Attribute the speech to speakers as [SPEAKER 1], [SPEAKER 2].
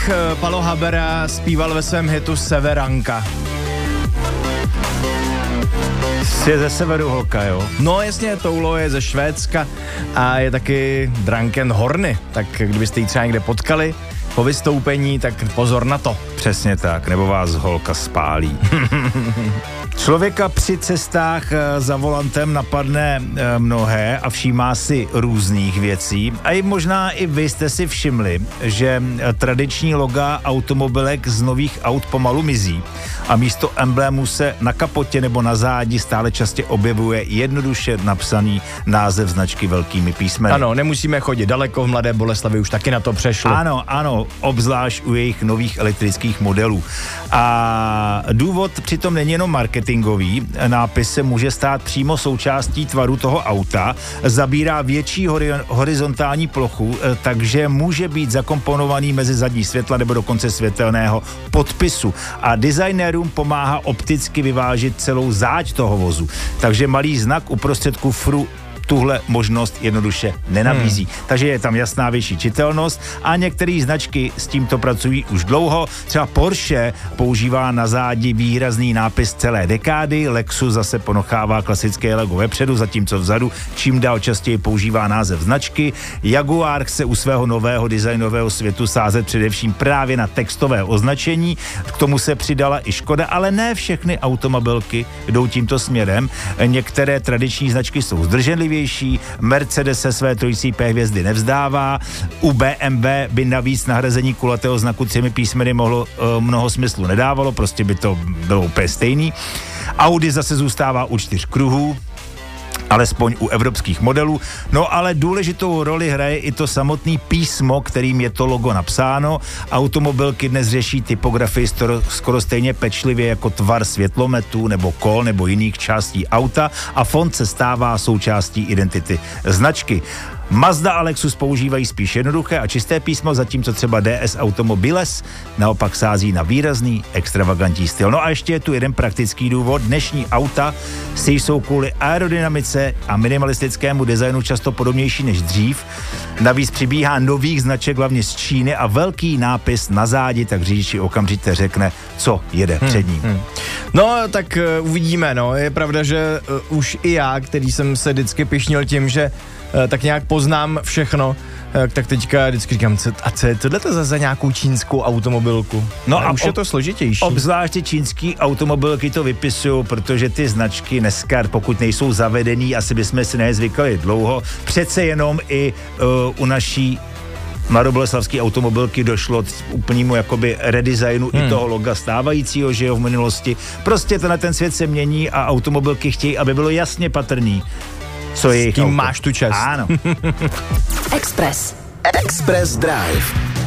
[SPEAKER 1] tak Palo Habera zpíval ve svém hitu Severanka.
[SPEAKER 2] Je ze severu holka, jo?
[SPEAKER 1] No jasně, Toulo je ze Švédska a je taky Drunken Horny, tak kdybyste ji třeba někde potkali po vystoupení, tak pozor na to.
[SPEAKER 2] Přesně tak, nebo vás holka spálí. Člověka při cestách za volantem napadne mnohé a všímá si různých věcí. A možná i vy jste si všimli, že tradiční loga automobilek z nových aut pomalu mizí a místo emblému se na kapotě nebo na zádi stále častěji objevuje jednoduše napsaný název značky velkými písmeny.
[SPEAKER 1] Ano, nemusíme chodit daleko, v Mladé Boleslavi už taky na to přešlo.
[SPEAKER 2] Ano, obzvlášť u jejich nových elektrických modelů. A důvod přitom není jenom marketingový, nápis se může stát přímo součástí tvaru toho auta, zabírá větší horizontální plochu, takže může být zakomponovaný mezi zadní světla nebo dokonce světelného podpisu. A designérům pomáhá opticky vyvážit celou záď toho vozu. Takže malý znak uprostřed kufru tuhle možnost jednoduše nenabízí. Takže je tam jasná větší čitelnost a některé značky s tímto pracují už dlouho. Třeba Porsche používá na zádi výrazný nápis celé dekády, Lexus zase ponochává klasické logo vepředu, zatímco vzadu čím dál častěji používá název značky. Jaguar chce u svého nového designového světu sázet především právě na textové označení. K tomu se přidala i Škoda, ale ne všechny automobilky jdou tímto směrem. Některé tradiční značky jsou zdrženlivé, Mercedes se své trojcípé hvězdy nevzdává, u BMW by navíc nahrazení kulatého znaku 3 písmeny mnoho smyslu nedávalo, prostě by to bylo úplně stejný. Audi zase zůstává u 4 kruhů, alespoň u evropských modelů. No ale důležitou roli hraje i to samotné písmo, kterým je to logo napsáno. Automobilky dnes řeší typografii skoro stejně pečlivě jako tvar světlometů nebo kol nebo jiných částí auta a font se stává součástí identity značky. Mazda a Lexus používají spíš jednoduché a čisté písmo, zatímco třeba DS Automobiles naopak sází na výrazný extravagantní styl. No a ještě je tu jeden praktický důvod. Dnešní auta si jsou kvůli aerodynamice a minimalistickému designu často podobnější než dřív. Navíc přibíhá nových značek, hlavně z Číny, a velký nápis na zádi, tak řidiči okamžitě řekne, co jede před ním.
[SPEAKER 1] No, tak uvidíme, no. Je pravda, že už i já, který jsem se vždycky pyšnil tím, že tak nějak poznám všechno, tak teďka vždycky říkám, co je tohle za nějakou čínskou automobilku? No a už je to složitější.
[SPEAKER 2] Obzvláště čínský automobilky to vypisují, protože ty značky dneska, pokud nejsou zavedený, asi bychom si nezvykali dlouho, přece jenom i u naší mladoboleslavské automobilky došlo k úplnému jakoby redesignu i toho loga stávajícího, že jo, v minulosti. Prostě ten svět se mění a automobilky chtějí, aby bylo jasně patrný, co je jejich auto.
[SPEAKER 1] Máš tu čest.
[SPEAKER 2] Ano.
[SPEAKER 3] Express Drive.